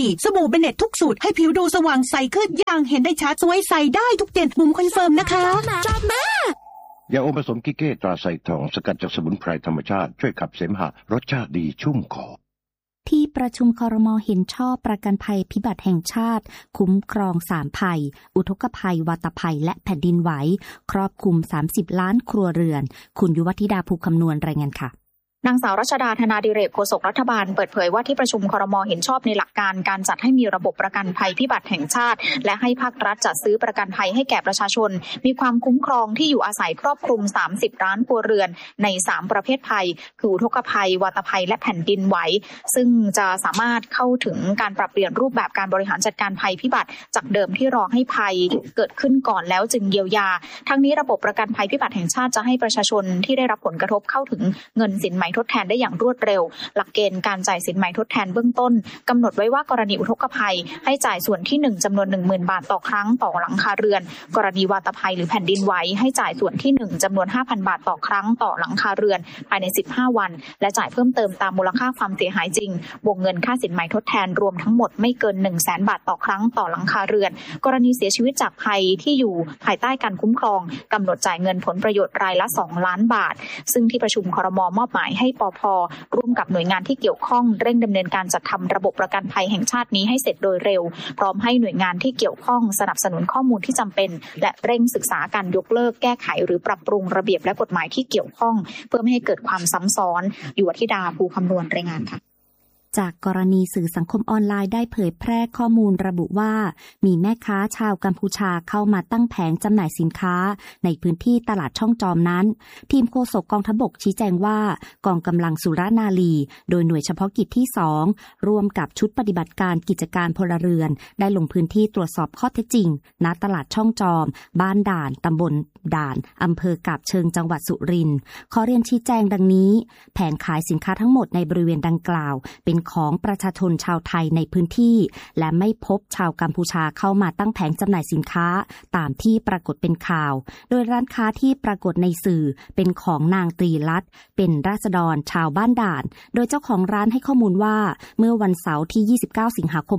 สบู่เบเน็ตทุกสูตรให้ผิวดูสว่างใสขึ้นอย่างเห็นได้ชัดสวยใสได้ทุกเดือนบุ๋มคอนเฟิร์มนะคะยาอมผสมกิเก้ตราไซทองสกัดจากสมุนไพรธรรมชาติช่วยขับเสมหะรสชาติดีชุ่มคอที่ประชุมครม.เห็นชอบประกันภัยพิบัติแห่งชาติคุ้มครอง3ภัยอุทกภัยวาตภัยและแผ่นดินไหวครอบคลุม30ล้านครัวเรือนคุณยุวธิดาภูคำนวณรายงานค่ะนางสาวรัชดาธนาดิเรกโฆษกรัฐบาลเปิดเผยว่าที่ประชุมครม.เห็นชอบในหลักการการจัดให้มีระบบประกันภัยพิบัติแห่งชาติและให้ภาครัฐจัดซื้อประกันภัยให้แก่ประชาชนมีความคุ้มครองที่อยู่อาศัยครอบคลุม30ล้านครัวเรือนใน3ประเภทภัยคืออุทกภัยวาตภัยและแผ่นดินไหวซึ่งจะสามารถเข้าถึงการปรับเปลี่ยนรูปแบบการบริหารจัดการภัยพิบัติจากเดิมที่รอให้ภัยเกิดขึ้นก่อนแล้วจึงเยียวยาทั้งนี้ระบบประกันภัยพิบัติแห่งชาติจะให้ประชาชนที่ได้รับผลกระทบเข้าถึงเงินสินไหมทดแทนได้อย่างรวดเร็วหลักเกณฑ์การจ่ายสินไหมทดแทนเบื้องต้นกำหนดไว้ว่ากรณีอุทกภัยให้จ่ายส่วนที่1จำนวน 10,000 บาทต่อครั้งต่อหลังคาเรือนกรณีวาตภัยหรือแผ่นดินไหวให้จ่ายส่วนที่1จำนวน 5,000 บาทต่อครั้งต่อหลังคาเรือนภายใน15วันและจ่ายเพิ่มเติมตามมูลค่าความเสียหายจริงวงเงินค่าสินไหมทดแทนรวมทั้งหมดไม่เกิน 100,000 บาทต่อครั้งต่อหลังคาเรือนกรณีเสียชีวิตจากภัยที่อยู่ภายใต้การคุ้มครองกำหนดจ่ายเงินผลประโยชน์รายละ2ล้านบาทซึ่งที่ประชุมครม.มอบหมายให้ปภ.ร่วมกับหน่วยงานที่เกี่ยวข้องเร่งดำเนินการจัดทำระบบประกันภัยแห่งชาตินี้ให้เสร็จโดยเร็วพร้อมให้หน่วยงานที่เกี่ยวข้องสนับสนุนข้อมูลที่จำเป็นและเร่งศึกษาการยกเลิกแก้ไขหรือปรับปรุงระเบียบและกฎหมายที่เกี่ยวข้องเพื่อไม่ให้เกิดความซ้ำซ้อนยุวธิดาภูคำนวณรายงานค่ะจากกรณีสื่อสังคมออนไลน์ได้เผยแพร่ข้อมูลระบุว่ามีแม่ค้าชาวกัมพูชาเข้ามาตั้งแผงจำหน่ายสินค้าในพื้นที่ตลาดช่องจอมนั้นทีมโฆษกกองทัพบกชี้แจงว่ากองกำลังสุรนารีโดยหน่วยเฉพาะกิจที่2ร่วมกับชุดปฏิบัติการกิจการพลเรือนได้ลงพื้นที่ตรวจสอบข้อเท็จจริงณตลาดช่องจอมบ้านด่านตำบลด่านอำเภอกาบเชิงจังหวัดสุรินทร์ขอเรียนชี้แจงดังนี้แผงขายสินค้าทั้งหมดในบริเวณดังกล่าวเป็นของประชาชนชาวไทยในพื้นที่และไม่พบชาวกัมพูชาเข้ามาตั้งแผงจำหน่ายสินค้าตามที่ปรากฏเป็นข่าวโดยร้านค้าที่ปรากฏในสื่อเป็นของนางตรีรัตน์เป็นราษฎรชาวบ้านด่านโดยเจ้าของร้านให้ข้อมูลว่าเมื่อวันเสาร์ที่29สิงหาคม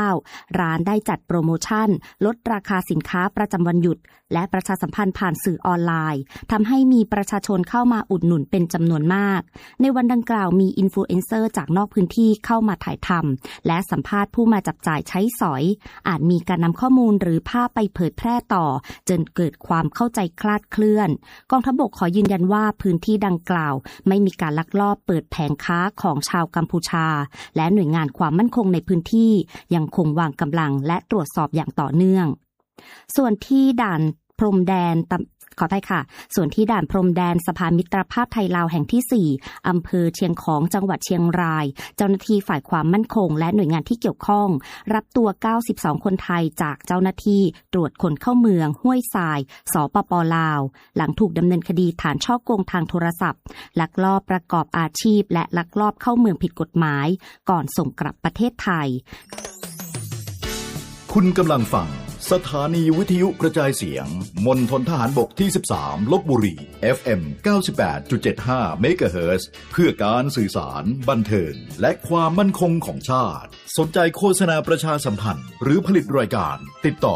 69ร้านได้จัดโปรโมชั่นลดราคาสินค้าประจำวันหยุดและประชาสัมพันธ์ผ่านสื่อออนไลน์ทำให้มีประชาชนเข้ามาอุดหนุนเป็นจำนวนมากในวันดังกล่าวมีอินฟลูเอนเซอร์จากนอกพื้นที่เข้ามาถ่ายทำและสัมภาษณ์ผู้มาจับจ่ายใช้สอยอาจมีการนำข้อมูลหรือภาพไปเผยแพร่ต่อจนเกิดความเข้าใจคลาดเคลื่อนกองทัพบกขอยืนยันว่าพื้นที่ดังกล่าวไม่มีการลักลอบเปิดแผงค้าของชาวกัมพูชาและหน่วยงานความมั่นคงในพื้นที่ยังคงวางกำลังและตรวจสอบอย่างต่อเนื่องส่วนที่ด่านพรมแดนขออภัยค่ะส่วนที่ด่านพรมแดนสะพานมิตรภาพไทยลาวแห่งที่4อำเภอเชียงของจังหวัดเชียงรายเจ้าหน้าที่ฝ่ายความมั่นคงและหน่วยงานที่เกี่ยวข้องรับตัว92คนไทยจากเจ้าหน้าที่ตรวจคนเข้าเมืองห้วยทรายสปป.ลาวหลังถูกดำเนินคดีฐานฉ้อโกงทางโทรศัพท์ลักลอบประกอบอาชีพและลักลอบเข้าเมืองผิดกฎหมายก่อนส่งกลับประเทศไทยคุณกำลังฟังสถานีวิทยุกระจายเสียงมณฑลทหารบกที่13ลพบุรี FM 98.75 เมกะเฮิรตซ์เพื่อการสื่อสารบันเทิงและความมั่นคงของชาติสนใจโฆษณาประชาสัมพันธ์หรือผลิตรายการติดต่อ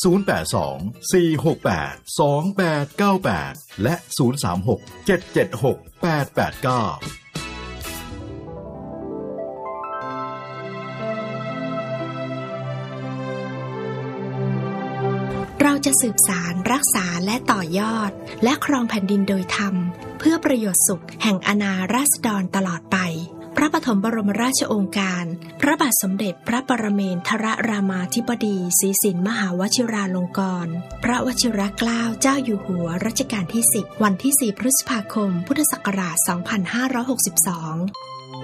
082 468 2898และ036 776 889 เราจะสืบสารรักษาและต่อยอดและครองแผ่นดินโดยธรรมเพื่อประโยชน์สุขแห่งอาณาราษฎรตลอดไปพระปฐมบรมราชโองการพระบาทสมเด็จพระปรเมนทรรามาธิบดีศรีสินมหาวชิราลงกรณ์พระวชิรเกล้าเจ้าอยู่หัวรัชกาลที่10วันที่4พฤษภาคมพุทธศักราช2562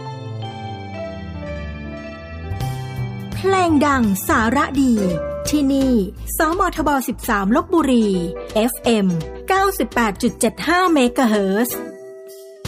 เพลงดังสาระดีที่นี่สมทบ13ลพบุรี FM 98.75 เมกะเฮิรตซ์